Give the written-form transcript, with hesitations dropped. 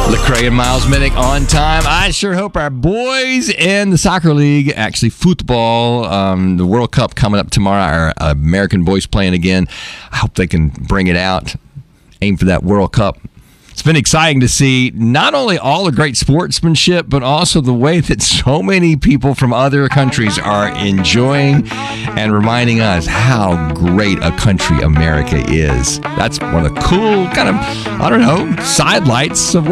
Lecrae and Miles Minnick on time. I sure hope our boys in the soccer league, actually football, the World Cup coming up tomorrow, our American boys playing again. I hope they can bring it out, aim for that World Cup. It's been exciting to see not only all the great sportsmanship, but also the way that so many people from other countries are enjoying and reminding us how great a country America is. That's one of the cool kind of, sidelights of